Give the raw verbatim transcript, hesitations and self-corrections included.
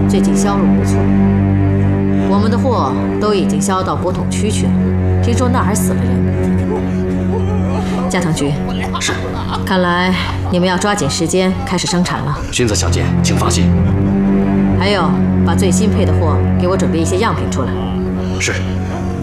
最近销路不错，我们的货都已经销到国统区去了。听说那儿还死了人。加藤局， 是。 看来你们要抓紧时间开始生产了。 薰泽小姐，请放心。 还有，把最新配的货给我准备一些样品出来。 是。